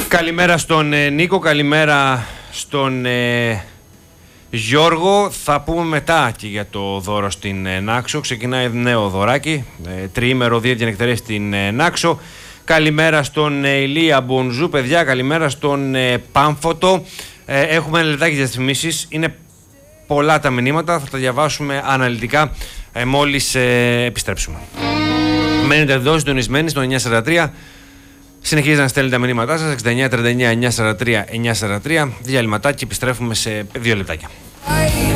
Καλημέρα στον Νίκο, καλημέρα στον Γιώργο. Θα πούμε μετά και για το δώρο στην Νάξο. Ξεκινάει νέο δωράκι, τριήμερο διενεκτερές στην Νάξο. Καλημέρα στον Ηλία Μπονζού, παιδιά, καλημέρα στον Πάμφωτο. Έχουμε ένα λεπτάκι για τις διαφημίσεις. Είναι πολλά τα μηνύματα, θα τα διαβάσουμε αναλυτικά μόλις επιστρέψουμε. Μένετε εδώ συντονισμένοι στο 943. Συνεχίζετε να στέλνετε τα μηνύματά σας 6939 943 943. Διαλυματάκι, επιστρέφουμε σε 2 λεπτάκια.